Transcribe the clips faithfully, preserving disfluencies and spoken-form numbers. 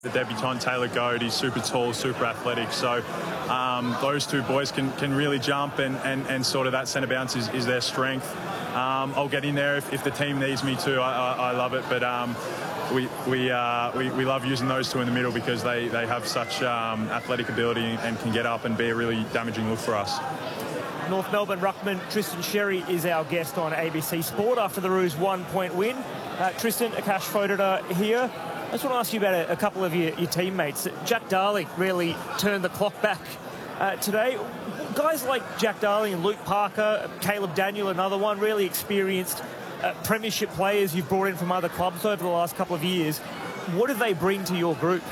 The debutant, Taylor Goad, he's super tall, super athletic. So um, those two boys can, can really jump, and, and, and sort of that centre bounce is, is their strength. Um, I'll get in there if, if the team needs me to. I, I, I love it. But um, we, we, uh, we, we love using those two in the middle because they, they have such um, athletic ability and can get up and be a really damaging look for us. North Melbourne ruckman Tristan Sherry is our guest on A B C Sport after the Roos one-point win. Uh, Tristan, Akash Fodera here. I just want to ask you about a, a couple of your, your teammates. Jack Darling really turned the clock back uh, today. Guys like Jack Darling and Luke Parker, Caleb Daniel, another one, really experienced uh, premiership players you've brought in from other clubs over the last couple of years. What do they bring to your group?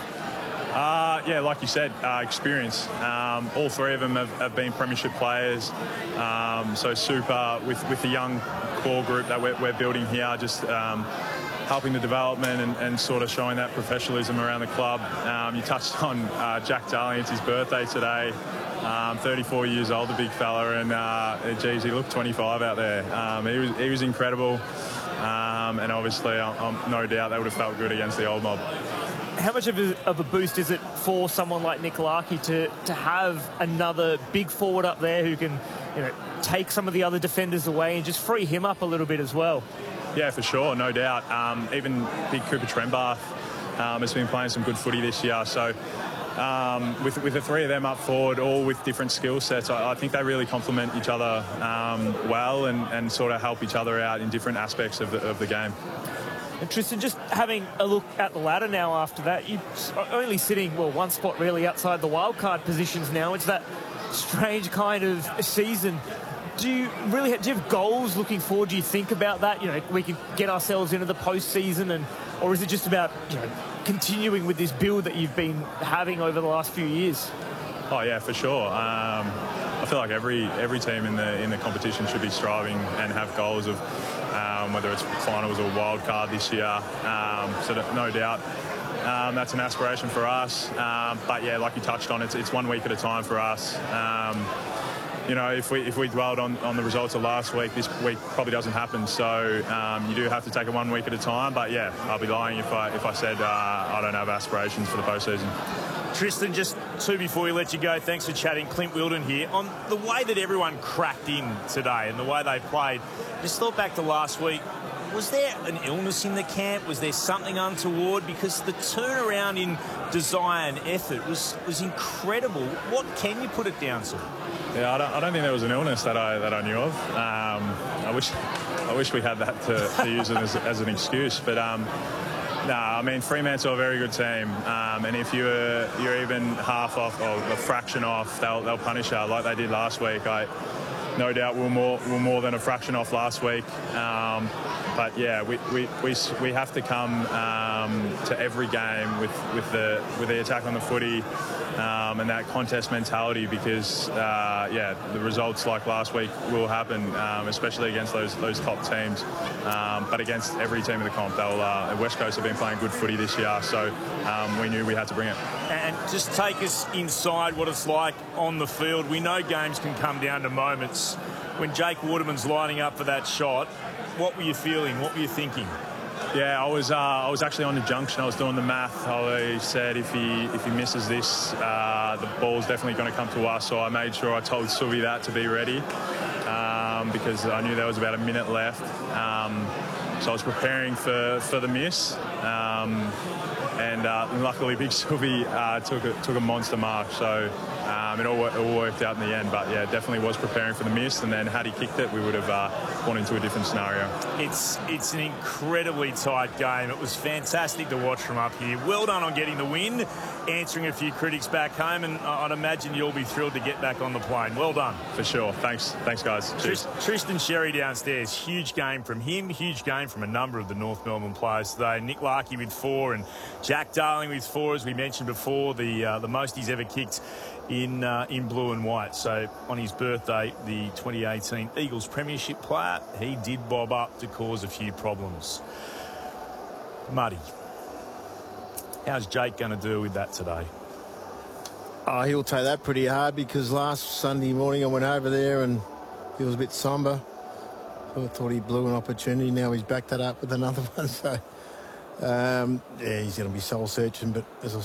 Uh, yeah, like you said, uh, experience. Um, all three of them have, have been premiership players. Um, so super with, with the young core group that we're, we're building here, just um, helping the development and, and sort of showing that professionalism around the club. Um, you touched on uh, Jack Darling. It's his birthday today. Um, thirty-four years old, the big fella, and uh, geez, he looked twenty-five out there. Um, he was he was incredible, um, and obviously, I'm, I'm no doubt they would have felt good against the old mob. How much of a, of a boost is it for someone like Nick Larkey to to have another big forward up there who can, you know, take some of the other defenders away and just free him up a little bit as well? Yeah, for sure, no doubt. Um, even big Cooper Trembath um, has been playing some good footy this year. So um, with, with the three of them up forward, all with different skill sets, I, I think they really complement each other um, well and, and sort of help each other out in different aspects of the, of the game. And Tristan, just having a look at the ladder now after that, you're only sitting, well, one spot really outside the wildcard positions now. It's that strange kind of season. Do you really have, do you have goals looking forward? Do you think about that? You know, we can get ourselves into the postseason, and or is it just about, you know, continuing with this build that you've been having over the last few years? Oh yeah, for sure. Um, I feel like every every team in the in the competition should be striving and have goals of um, whether it's finals or wild card this year. Um, so that, no doubt. Um, that's an aspiration for us. Um, but yeah, like you touched on, it's it's one week at a time for us. Um, You know, if we if we dwelled on, on the results of last week, this week probably doesn't happen. So um, you do have to take it one week at a time. But yeah, I'll be lying if I if I said uh, I don't have aspirations for the postseason. Tristan, just two before we let you go, thanks for chatting. Clint Wilden here. On the way that everyone cracked in today and the way they played, just thought back to last week. Was there an illness in the camp? Was there something untoward? Because the turnaround in desire and effort was was incredible. What can you put it down to? Yeah, I don't, I don't think there was an illness that I that I knew of. Um, I wish I wish we had that to, to use it as, as an excuse. But um, no, nah, I mean Fremantle are a very good team, um, and if you're you're even half off or a fraction off, they'll they'll punish you like they did last week. I no doubt we're more we're more than a fraction off last week. Um, But yeah, we, we, we, we have to come um, to every game with, with the with the attack on the footy um, and that contest mentality, because uh, yeah, the results like last week will happen, um, especially against those those top teams. Um, but against every team in the comp, they'll uh, West Coast have been playing good footy this year, so um, we knew we had to bring it. And just take us inside what it's like on the field. We know games can come down to moments. When Jake Waterman's lining up for that shot, what were you feeling? What were you thinking? Yeah, I was. Uh, I was actually on the junction. I was doing the math. I said if he if he misses this, uh, the ball's definitely going to come to us. So I made sure I told Suvi that to be ready, um, because I knew there was about a minute left. Um, so I was preparing for for the miss, um, and uh, luckily Big Suvi uh, took a, took a monster mark. So. Um, it, all, it all worked out in the end, but yeah, definitely was preparing for the miss, and then had he kicked it, we would have uh, gone into a different scenario. It's it's an incredibly tight game. It was fantastic to watch from up here. Well done on getting the win, answering a few critics back home, and I'd imagine you'll be thrilled to get back on the plane. Well done. For sure. Thanks, thanks, guys. Cheers. Tristan Sherry downstairs. Huge game from him. Huge game from a number of the North Melbourne players today. Nick Larkey with four, and Jack Darling with four, as we mentioned before, the uh, the most he's ever kicked in uh, in blue and white. So on his birthday, the twenty eighteen Eagles Premiership player, he did bob up to cause a few problems. Muddy, how's Jake going to do with that today? Oh, he'll take that pretty hard, because last Sunday morning I went over there and he was a bit sombre. I thought he blew an opportunity. Now he's backed that up with another one. So, um, yeah, he's going to be soul-searching. But as I